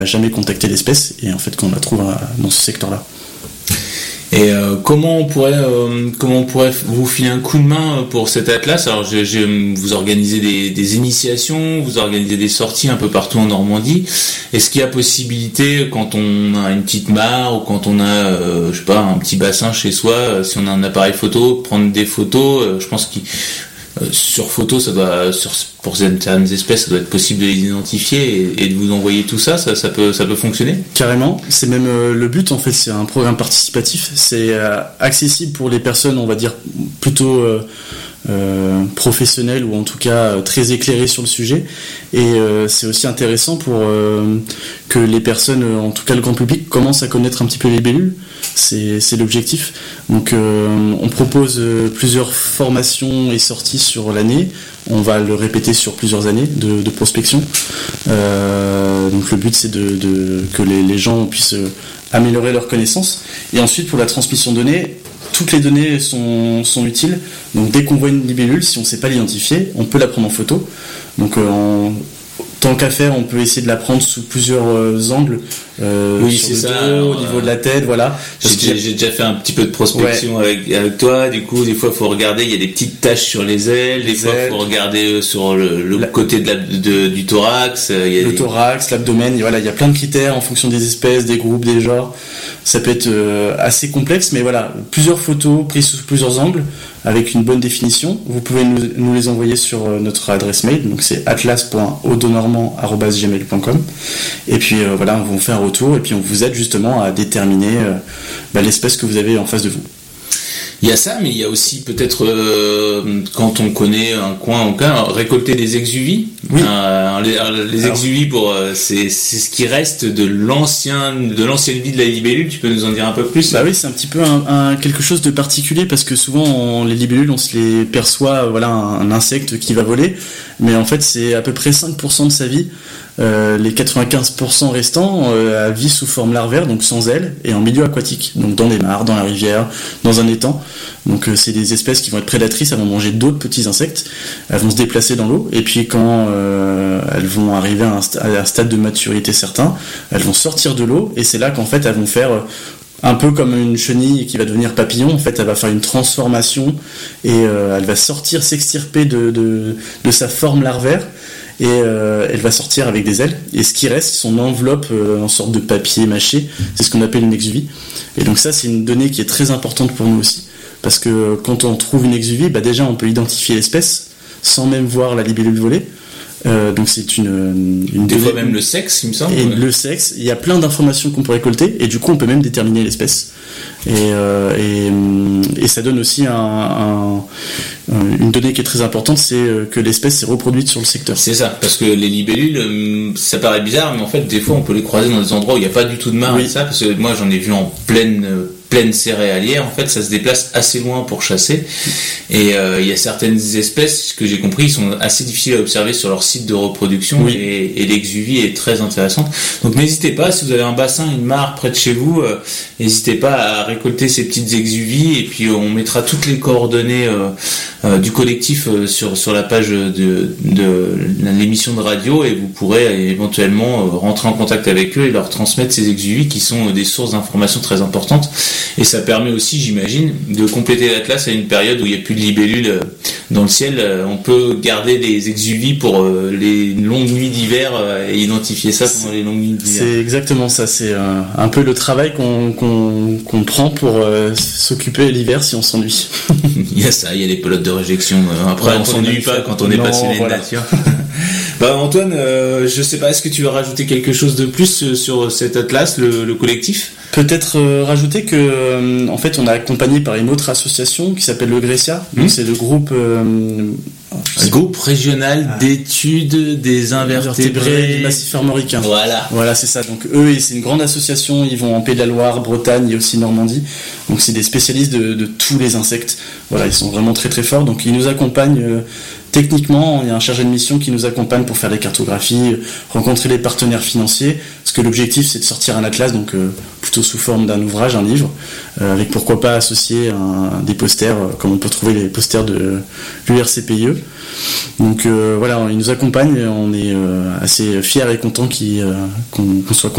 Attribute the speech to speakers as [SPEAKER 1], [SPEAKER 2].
[SPEAKER 1] jamais contacté l'espèce et en fait qu'on la trouve dans ce secteur-là.
[SPEAKER 2] Et comment on pourrait vous filer un coup de main pour cet atlas? Alors vous organisez des initiations, vous organisez des sorties un peu partout en Normandie. Est-ce qu'il y a possibilité, quand on a une petite mare ou quand on a un petit bassin chez soi, si on a un appareil photo, prendre des photos? Je pense que sur photo, pour certaines espèces, ça doit être possible de les identifier et de vous envoyer tout ça. Ça peut fonctionner.
[SPEAKER 1] Carrément, c'est même le but en fait. C'est un programme participatif. C'est accessible pour les personnes, on va dire plutôt professionnelles ou en tout cas très éclairées sur le sujet. Et c'est aussi intéressant pour que les personnes, en tout cas le grand public, commencent à connaître un petit peu les libellules. C'est l'objectif. Donc on propose plusieurs formations et sorties sur l'année. On va le répéter sur plusieurs années de prospection. Donc le but c'est que les gens puissent améliorer leurs connaissances. Et ensuite pour la transmission de données, toutes les données sont utiles. Donc dès qu'on voit une libellule, si on ne sait pas l'identifier, on peut la prendre en photo. Donc tant qu'à faire, on peut essayer de la prendre sous plusieurs angles.
[SPEAKER 2] Oui,
[SPEAKER 1] sur
[SPEAKER 2] c'est
[SPEAKER 1] le
[SPEAKER 2] ça.
[SPEAKER 1] dos, au niveau de la tête, voilà.
[SPEAKER 2] J'ai déjà fait un petit peu de prospection avec toi. Du coup, des fois, il faut regarder. Il y a des petites taches sur les ailes. Des fois, il faut regarder sur le côté du thorax.
[SPEAKER 1] Le thorax, l'abdomen. Voilà, il y a plein de critères en fonction des espèces, des groupes, des genres. Ça peut être assez complexe, mais voilà, plusieurs photos prises sous plusieurs angles avec une bonne définition. Vous pouvez nous les envoyer sur notre adresse mail. Donc c'est atlas.audonormand@gmail.com. Et puis voilà, on vous fait un retour et puis on vous aide justement à déterminer l'espèce que vous avez en face de vous.
[SPEAKER 2] Il y a ça, mais il y a aussi peut-être quand on connaît un coin en cas, récolter des exuvies.
[SPEAKER 1] Oui.
[SPEAKER 2] Les exuvies c'est ce qui reste de l'ancienne vie de la libellule. Tu peux nous en dire un peu plus?
[SPEAKER 1] Bah oui, c'est un petit peu quelque chose de particulier parce que souvent les libellules on se les perçoit un insecte qui va voler, mais en fait c'est à peu près 5% de sa vie. Les 95% restants vivent sous forme larvaire, donc sans ailes, et en milieu aquatique, donc dans des mares, dans la rivière, dans un étang. Donc c'est des espèces qui vont être prédatrices, elles vont manger d'autres petits insectes, elles vont se déplacer dans l'eau, et puis quand elles vont arriver à un stade de maturité certain, elles vont sortir de l'eau, et c'est là qu'en fait elles vont faire un peu comme une chenille qui va devenir papillon. En fait, elle va faire une transformation et elle va s'extirper de sa forme larvaire. Et elle va sortir avec des ailes. Et ce qui reste, son enveloppe en sorte de papier mâché, c'est ce qu'on appelle une exuvie. Et donc ça, c'est une donnée qui est très importante pour nous aussi. Parce que quand on trouve une exuvie, déjà on peut identifier l'espèce sans même voir la libellule voler. Donc c'est une
[SPEAKER 2] des fois même le sexe, il me semble.
[SPEAKER 1] Et le sexe, il y a plein d'informations qu'on peut récolter et du coup on peut même déterminer l'espèce. Et ça donne aussi une donnée qui est très importante, c'est que l'espèce s'est reproduite sur le secteur.
[SPEAKER 2] C'est ça, parce que les libellules, ça paraît bizarre, mais en fait des fois on peut les croiser dans des endroits où il n'y a pas du tout de mare. Oui. Et ça, parce que moi j'en ai vu en pleine céréalière, en fait ça se déplace assez loin pour chasser, et il y a certaines espèces que j'ai compris, ils sont assez difficiles à observer sur leur site de reproduction. Oui. Et l'exuvie est très intéressante, donc n'hésitez pas, si vous avez un bassin, une mare près de chez vous, n'hésitez pas à récolter ces petites exuvies, et puis on mettra toutes les coordonnées du collectif sur la page de l'émission de radio, et vous pourrez éventuellement rentrer en contact avec eux et leur transmettre ces exuvies qui sont des sources d'informations très importantes. Et ça permet aussi, j'imagine, de compléter l'atlas à une période où il n'y a plus de libellules dans le ciel. On peut garder les exuvies pour les longues nuits d'hiver et identifier ça pendant les longues nuits d'hiver.
[SPEAKER 1] C'est exactement ça, c'est un peu le travail qu'on prend pour s'occuper l'hiver si on s'ennuie.
[SPEAKER 2] Il y a ça, il y a les pelotes de réjection. Après, on s'ennuie pas quand on est passionné de nature. Antoine, je sais pas, est-ce que tu veux rajouter quelque chose de plus sur cet atlas, le collectif?
[SPEAKER 1] Peut-être rajouter que en fait on est accompagné par une autre association qui s'appelle le GRECIA. Donc c'est le groupe
[SPEAKER 2] régional d'études des invertébrés
[SPEAKER 1] du massif armoricain.
[SPEAKER 2] Voilà,
[SPEAKER 1] c'est ça. Donc eux, c'est une grande association, ils vont en Pays de la Loire, Bretagne et aussi Normandie. Donc c'est des spécialistes de tous les insectes. Voilà, ils sont vraiment très très forts. Donc ils nous accompagnent techniquement, il y a un chargé de mission qui nous accompagne pour faire les cartographies, rencontrer les partenaires financiers, parce que l'objectif c'est de sortir un atlas, donc plutôt sous forme d'un ouvrage, un livre, avec pourquoi pas associer des posters, comme on peut trouver les posters de l'URCPIE. Donc voilà, il nous accompagne, on est assez fiers et contents qu'on soit